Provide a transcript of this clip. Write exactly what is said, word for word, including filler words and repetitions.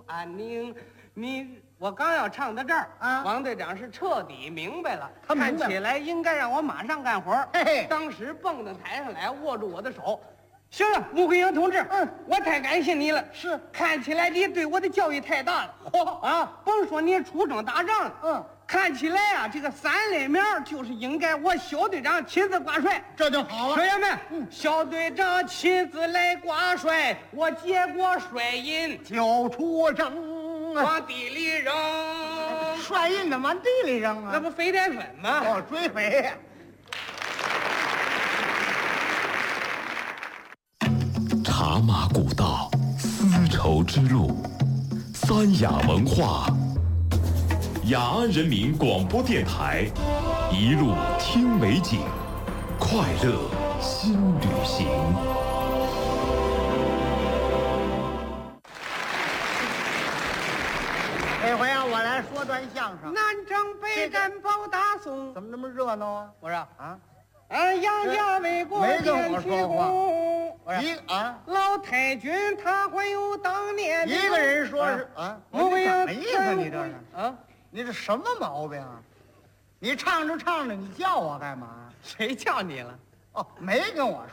安宁。你我刚要唱到这儿啊， 王队长是彻底明白了， 他明白看起来应该让我马上干活。 嘿嘿， 当时蹦到台上来，握住我的手。行了，穆桂英同志， 嗯， 我太感谢你了。 是， 看起来你对我的教育太大了。嚯啊，甭说你出征打仗了， 嗯， 看起来啊，这个三类苗就是应该我小队长亲自挂帅， 这就好了。 学员们， 嗯， 小队长亲自来挂帅，我接过帅印就出征， 往地里扔。 帅印怎么往地里扔啊？ 那不飞点粉吗？ 哦，追肥。 茶马古道，丝绸之路，三雅文化，雅安人民广播电台，一路听美景，快乐新旅行。 这回啊，我来说段相声。 南征北战保大宋。 怎么这么热闹啊？ 我说啊， 俺杨家为国没跟我建说话功。我说一啊， 老太君他还有当年一个人说是啊， 穆桂英我这怎么意思？你这是啊？ 你这什么毛病啊？你唱着唱着，你叫我干嘛？ 谁叫你了？ 哦，没跟我